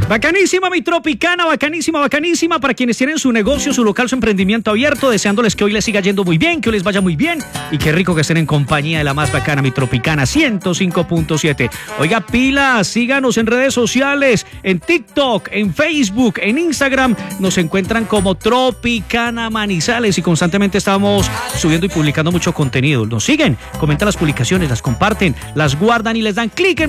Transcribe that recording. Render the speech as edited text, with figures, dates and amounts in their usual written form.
Bacanísima mi Tropicana, bacanísima, bacanísima para quienes tienen su negocio, su local, su emprendimiento abierto, deseándoles que hoy les siga yendo muy bien, que hoy les vaya muy bien y qué rico que estén en compañía de la más bacana, mi Tropicana 105.7. Oiga, pilas, síganos en redes sociales, en TikTok, en Facebook, en Instagram, nos encuentran como Tropicana Manizales y constantemente estamos subiendo y publicando mucho contenido. Nos siguen, comentan las publicaciones, las comparten, las guardan y les dan clic en